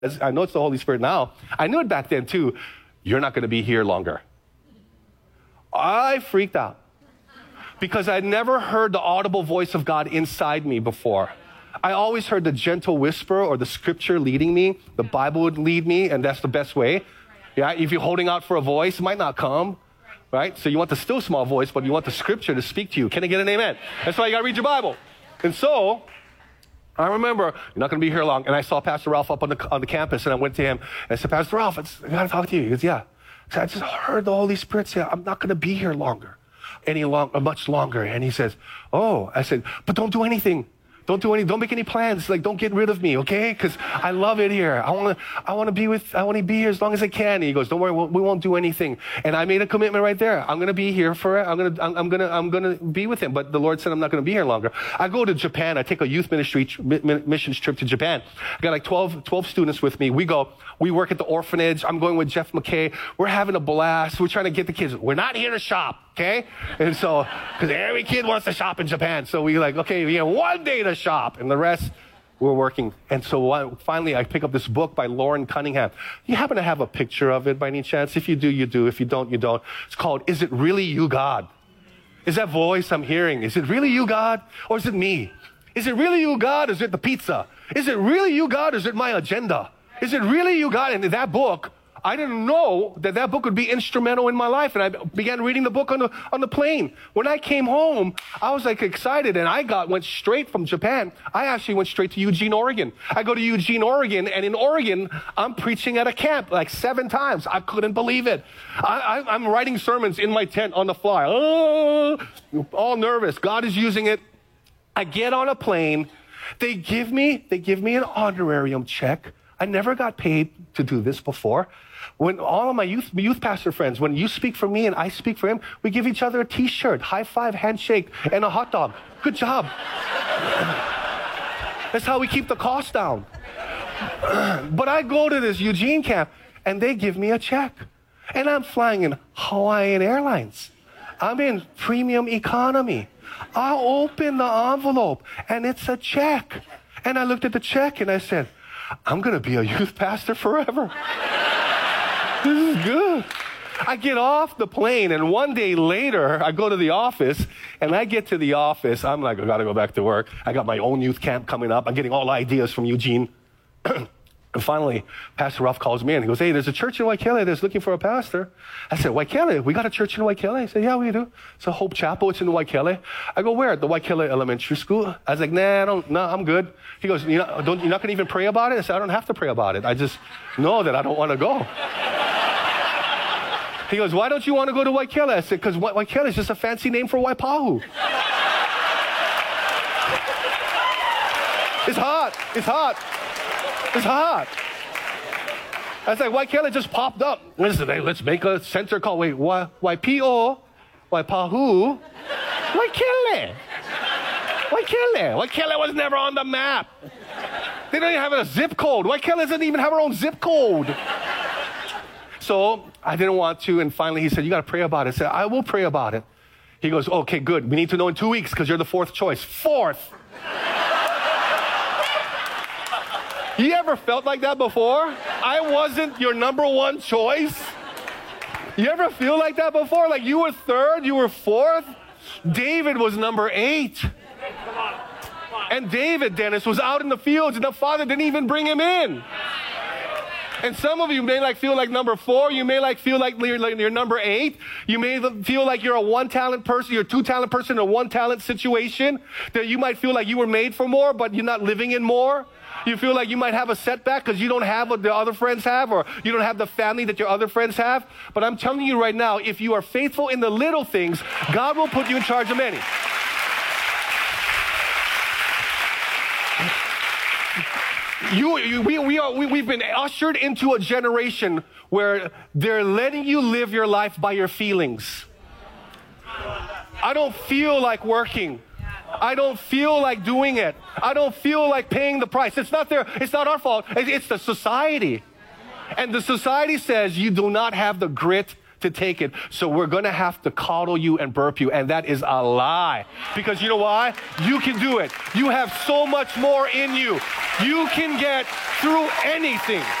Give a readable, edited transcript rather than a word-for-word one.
I know it's the Holy Spirit now. I knew it back then too. You're not going to be here longer. I freaked out because I'd never heard the audible voice of God inside me before. I always heard the gentle whisper or the scripture leading me. The Bible would lead me, and that's the best way. Yeah, if you're holding out for a voice, it might not come, right? So you want the still small voice, but you want the scripture to speak to you. Can I get an amen? That's why you got to read your Bible. And so I remember, you're not going to be here long. And I saw Pastor Ralph up on the campus, and I went to him. And I said, Pastor Ralph, I got to talk to you. He goes, yeah. I said, I just heard the Holy Spirit say, I'm not going to be here much longer. And he says, oh. I said, but don't do anything. Don't make any plans. Like, don't get rid of me, okay? Because I love it here. I want to be here as long as I can. And he goes, don't worry, we won't do anything. And I made a commitment right there. I'm going to be here I'm going to be with him. But the Lord said I'm not going to be here longer. I go to Japan. I take a youth missions trip to Japan. I got like 12 students with me. We work at the orphanage. I'm going with Jeff McKay. We're having a blast. We're trying to get the kids. We're not here to shop, okay? And so, because every kid wants to shop in Japan. So we like, okay, we have one day to shop, and the rest, we're working. And so finally, I pick up this book by Lauren Cunningham. You happen to have a picture of it by any chance? If you do, you do. If you don't, you don't. It's called, Is It Really You, God? Is that voice I'm hearing? Is it really you, God? Or is it me? Is it really you, God? Or is it the pizza? Is it really you, God? Or is it my agenda? Is it really you, God? And that book, I didn't know that book would be instrumental in my life. And I began reading the book on the plane. When I came home, I was like excited, and went straight from Japan. I actually went straight to Eugene, Oregon. I go to Eugene, Oregon, and in Oregon, I'm preaching at a camp like 7 times. I couldn't believe it. I'm writing sermons in my tent on the fly. Oh, all nervous. God is using it. I get on a plane. They give me an honorarium check. I never got paid to do this before. When all of my youth pastor friends, when you speak for me and I speak for him, we give each other a t-shirt, high five, handshake, and a hot dog. Good job. That's how we keep the cost down. But I go to this Eugene camp, and they give me a check. And I'm flying in Hawaiian Airlines. I'm in premium economy. I open the envelope, and it's a check. And I looked at the check, and I said, I'm going to be a youth pastor forever. This is good. I get off the plane, and one day later, I go to the office, and I get to the office. I'm like, I got to go back to work. I got my own youth camp coming up. I'm getting all ideas from Eugene. And finally, Pastor Ralph calls me in. He goes, hey, there's a church in Waikele that's looking for a pastor. I said, Waikele? We got a church in Waikele? He said, yeah, we do. It's a Hope Chapel. It's in Waikele. I go, where? At the Waikele Elementary School. I was like, no, I'm good. He goes, you're not going to even pray about it? I said, I don't have to pray about it. I just know that I don't want to go. He goes, why don't you want to go to Waikele? I said, because Waikele is just a fancy name for Waipahu. It's hot. It's hot. It's hot. I was like, Waikele just popped up. Let's make a center call. Wait, Waipio, Waipahu, Waikele. Waikele was never on the map. They don't even have a zip code. Waikele doesn't even have her own zip code. So I didn't want to, and finally he said, you got to pray about it. I said, I will pray about it. He goes, okay, good. We need to know in 2 weeks because you're the 4th choice. 4th. You ever felt like that before? I wasn't your number 1 choice. You ever feel like that before? Like you were 3rd, you were 4th? David was number 8. And David, Dennis, was out in the fields and the father didn't even bring him in. And some of you may feel like number 4. You may feel like you're number 8. You may feel like you're a 1-talent person. You're a 2-talent person in a 1-talent situation. That you might feel like you were made for more, but you're not living in more. You feel like you might have a setback because you don't have what the other friends have, or you don't have the family that your other friends have. But I'm telling you right now, if you are faithful in the little things, God will put you in charge of many. We've been ushered into a generation where they're letting you live your life by your feelings. I don't feel like working. I don't feel like doing it. I don't feel like paying the price. It's not our fault. It's the society. And the society says you do not have the grit to take it. So we're going to have to coddle you and burp you. And that is a lie. Because you know why? You can do it. You have so much more in you. You can get through anything.